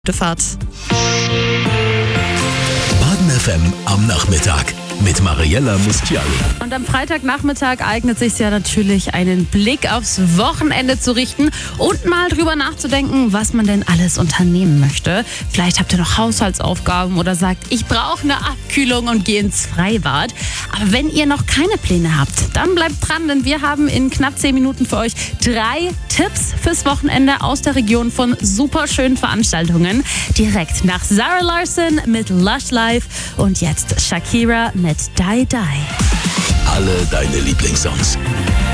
Gute Fahrt. Baden FM am Nachmittag mit Mariella Mustiali. Und am Freitagnachmittag eignet sich ja natürlich, einen Blick aufs Wochenende zu richten und mal drüber nachzudenken, was man denn alles unternehmen möchte. Vielleicht habt ihr noch Haushaltsaufgaben oder sagt, ich brauche eine Abkühlung und gehe ins Freibad. Aber wenn ihr noch keine Pläne habt, dann bleibt dran, denn wir haben in knapp 10 Minuten für euch 3 Tipps fürs Wochenende aus der Region von super schönen Veranstaltungen. Direkt nach Zara Larsson mit Lush Life und jetzt Shakira mit Die Die. Alle deine Lieblingssongs.